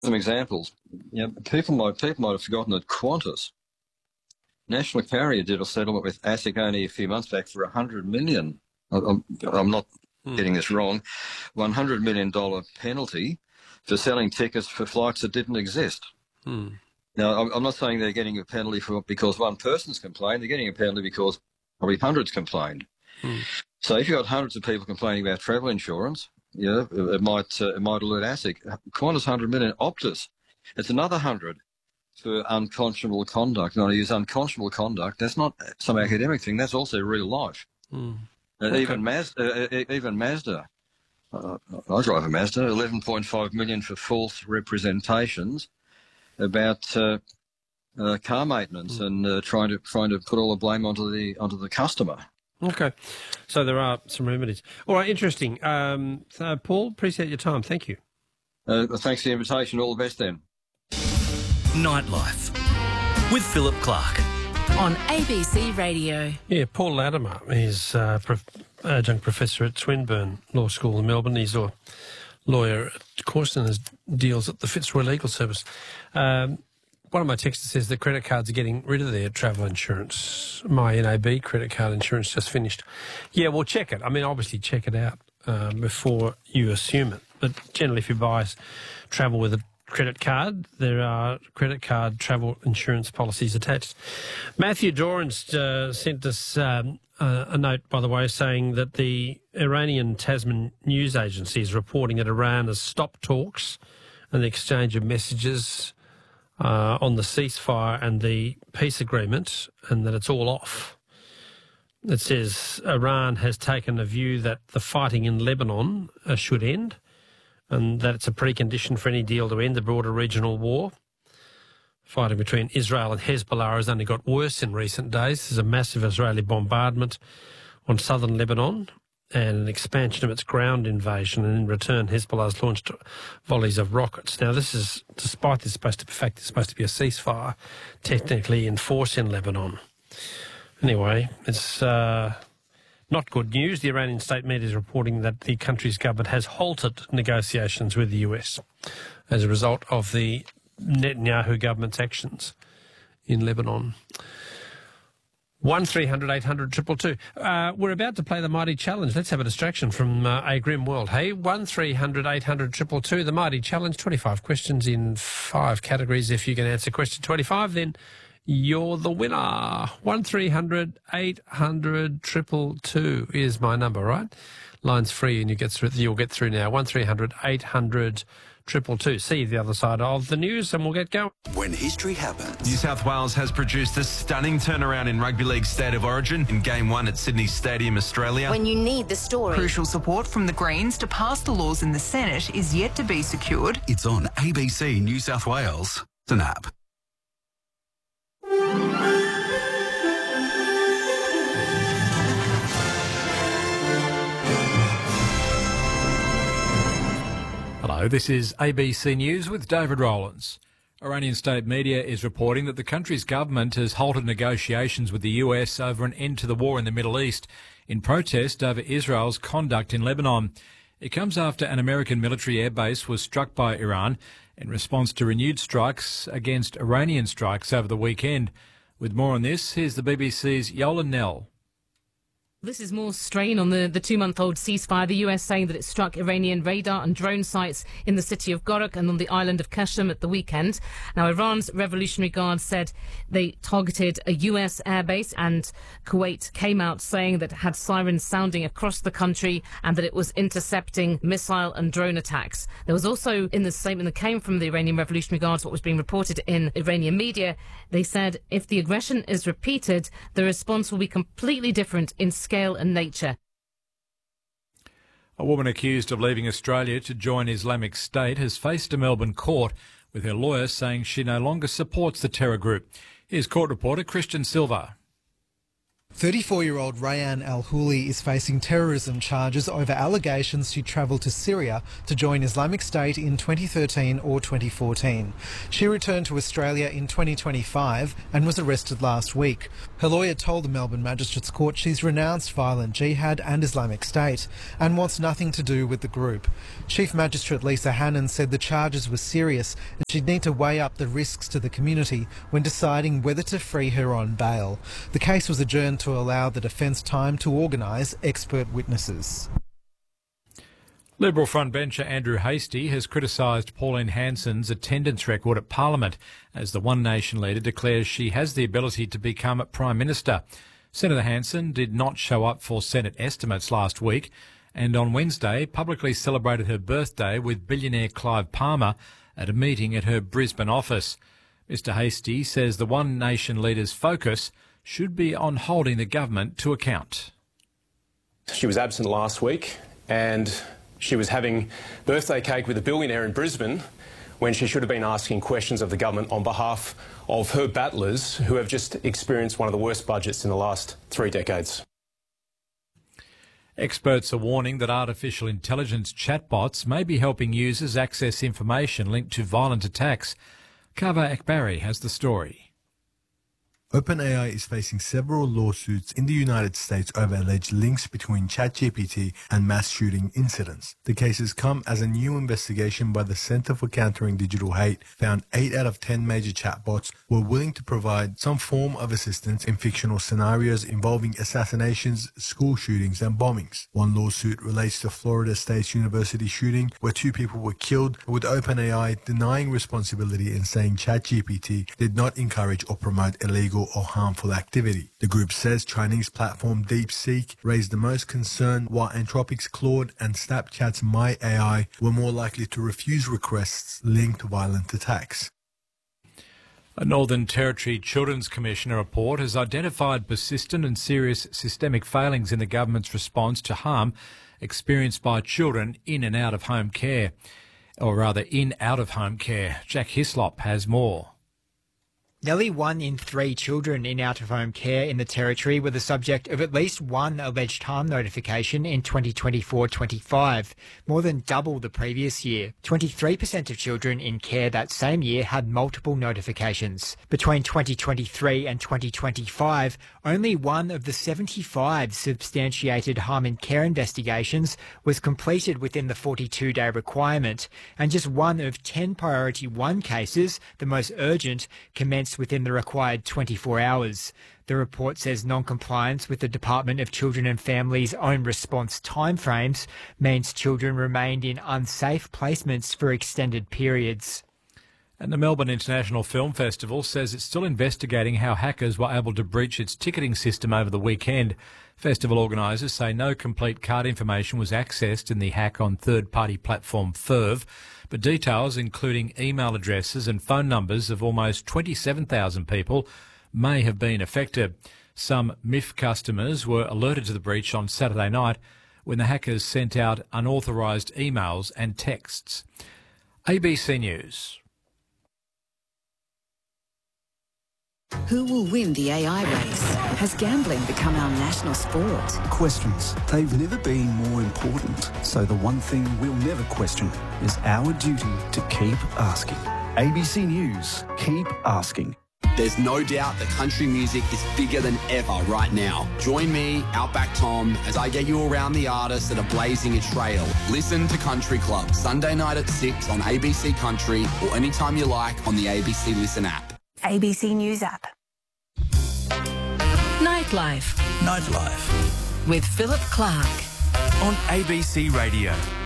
Some examples. People might have forgotten that Qantas, National Carrier, did a settlement with ASIC only a few months back for $100 million. I'm not getting this wrong. $100 million penalty for selling tickets for flights that didn't exist. Now, I'm not saying they're getting a penalty because one person's complained. They're getting a penalty because probably hundreds complained. So if you've got hundreds of people complaining about travel insurance, it might alert ASIC. Qantas $100 million, Optus, it's another 100 for unconscionable conduct. And I use unconscionable conduct. That's not some academic thing. That's also real life. Even Mazda. I drive a Mazda. 11.5 million for false representations about car maintenance and trying to put all the blame onto the customer. Okay, so there are some remedies. All right, interesting. So Paul, appreciate your time. Thank you. Thanks for the invitation. All the best then. Nightlife with Philip Clark on ABC Radio. Yeah, Paul Latimer is adjunct professor at Swinburne Law School in Melbourne. He's a lawyer at Corson and deals at the Fitzroy Legal Service. One of my texters says that credit cards are getting rid of their travel insurance. My NAB credit card insurance just finished. Yeah, well, check it. I mean, obviously check it out before you assume it. But generally, if you buy travel with a credit card, there are credit card travel insurance policies attached. Matthew Dorans sent us a note, by the way, saying that the Iranian Tasman news agency is reporting that Iran has stopped talks and the exchange of messages on the ceasefire and the peace agreement, and that it's all off. It says Iran has taken a view that the fighting in Lebanon should end, and that it's a precondition for any deal to end the broader regional war. Fighting between Israel and Hezbollah has only got worse in recent days. There's a massive Israeli bombardment on southern Lebanon and an expansion of its ground invasion, and in return Hezbollah has launched volleys of rockets. Now, this is, despite this supposed to be a ceasefire, technically in force in Lebanon. Anyway, it's not good news. The Iranian state media is reporting that the country's government has halted negotiations with the US as a result of the Netanyahu government's actions in Lebanon. 1300 800 222. We're about to play the Mighty Challenge. Let's have a distraction from a grim world. Hey, 1300 800 222. The Mighty Challenge, 25 questions in 5 categories. If you can answer question 25, then you're the winner. 1300 800 222 is my number, right? Line's free and you'll get through now. 1300 800 222. See you the other side of the news and we'll get going. When history happens. New South Wales has produced a stunning turnaround in Rugby League State of Origin in Game 1 at Sydney Stadium, Australia. When you need the story. Crucial support from the Greens to pass the laws in the Senate is yet to be secured. It's on ABC New South Wales. It's an app. Hello, this is ABC News with David Rowlands. Iranian state media is reporting that the country's government has halted negotiations with the US over an end to the war in the Middle East in protest over Israel's conduct in Lebanon. It comes after an American military airbase was struck by Iran in response to renewed strikes against Iranian strikes over the weekend. With more on this, here's the BBC's Yolan Nell. This is more strain on the 2-month-old ceasefire. The US saying that it struck Iranian radar and drone sites in the city of Gorak and on the island of Qashm at the weekend. Now, Iran's Revolutionary Guard said they targeted a US airbase, and Kuwait came out saying that it had sirens sounding across the country and that it was intercepting missile and drone attacks. There was also, in the statement that came from the Iranian Revolutionary Guards, what was being reported in Iranian media, they said if the aggression is repeated, the response will be completely different in scale and nature. A woman accused of leaving Australia to join Islamic State has faced a Melbourne court, with her lawyer saying she no longer supports the terror group. Here's court reporter Christian Silva. 34-year-old Rayan Al-Houli is facing terrorism charges over allegations she travelled to Syria to join Islamic State in 2013 or 2014. She returned to Australia in 2025 and was arrested last week. Her lawyer told the Melbourne Magistrates Court she's renounced violent jihad and Islamic State and wants nothing to do with the group. Chief Magistrate Lisa Hannon said the charges were serious and she'd need to weigh up the risks to the community when deciding whether to free her on bail. The case was adjourned to allow the defence time to organise expert witnesses. Liberal frontbencher Andrew Hastie has criticised Pauline Hanson's attendance record at Parliament as the One Nation leader declares she has the ability to become Prime Minister. Senator Hanson did not show up for Senate estimates last week and on Wednesday publicly celebrated her birthday with billionaire Clive Palmer at a meeting at her Brisbane office. Mr Hastie says the One Nation leader's focus should be on holding the government to account. She was absent last week and she was having birthday cake with a billionaire in Brisbane when she should have been asking questions of the government on behalf of her battlers who have just experienced one of the worst budgets in the last 3 decades. Experts are warning that artificial intelligence chatbots may be helping users access information linked to violent attacks. Kava Ekbari has the story. OpenAI is facing several lawsuits in the United States over alleged links between ChatGPT and mass shooting incidents. The cases come as a new investigation by the Center for Countering Digital Hate found 8 out of 10 major chatbots were willing to provide some form of assistance in fictional scenarios involving assassinations, school shootings, and bombings. One lawsuit relates to Florida State University shooting where 2 people were killed, with OpenAI denying responsibility and saying ChatGPT did not encourage or promote illegal or harmful activity. The group says Chinese platform DeepSeek raised the most concern, while Anthropic's Claude and Snapchat's MyAI were more likely to refuse requests linked to violent attacks. A Northern Territory Children's Commissioner report has identified persistent and serious systemic failings in the government's response to harm experienced by children in and out of home care. Or rather, in out of home care. Jack Hislop has more. Nearly 1 in 3 children in out-of-home care in the Territory were the subject of at least one alleged harm notification in 2024-25, more than double the previous year. 23% of children in care that same year had multiple notifications. Between 2023 and 2025, only one of the 75 substantiated harm in care investigations was completed within the 42-day requirement, and just 1 of 10 Priority 1 cases, the most urgent, commenced within the required 24 hours. The report says non-compliance with the Department of Children and Families' own response timeframes means children remained in unsafe placements for extended periods. And the Melbourne International Film Festival says it's still investigating how hackers were able to breach its ticketing system over the weekend. Festival organisers say no complete card information was accessed in the hack on third-party platform Ferv, but details including email addresses and phone numbers of almost 27,000 people may have been affected. Some MIF customers were alerted to the breach on Saturday night when the hackers sent out unauthorised emails and texts. ABC News. Who will win the AI race? Has gambling become our national sport? Questions. They've never been more important. So the one thing we'll never question is our duty to keep asking. ABC News. Keep asking. There's no doubt that country music is bigger than ever right now. Join me, Outback Tom, as I get you around the artists that are blazing a trail. Listen to Country Club, Sunday night at 6 on ABC Country or anytime you like on the ABC Listen app. ABC News app. Nightlife. Nightlife. With Philip Clark. On ABC Radio.